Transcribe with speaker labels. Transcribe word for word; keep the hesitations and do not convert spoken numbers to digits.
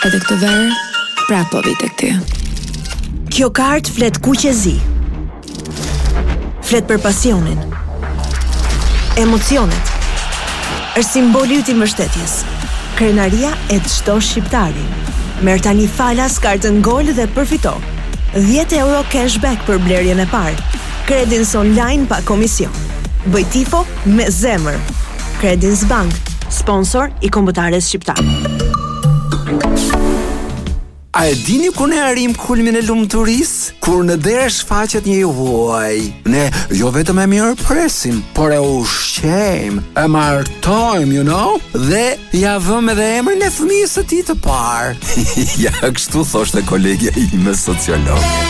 Speaker 1: Edhe këtë verë, pra po vi tek ty.
Speaker 2: Kjo kartë flet kuqezi. Flet për pasionin, emocionet. Është simboli yt i mbështetjes. Krenaria e çdo shqiptari. Merr tani falas kartën Gol dhe përfito dhjetë euro cashback për blerjen e parë. Credins online pa komision. Bëj tifo me zemër. Credins Bank, sponsor i kombëtares shqiptare.
Speaker 3: A e dini ku ne arrim kulmin e lumturisë? Kur në derë shfaqet një huaj. Ne jo vetëm e mirë presim, por e ushqejmë, e martojmë, you know? Dhe ja vëmë edhe emrin e fëmijës së tij të parë. Ja, kështu thoshte kolegja ime sociolog.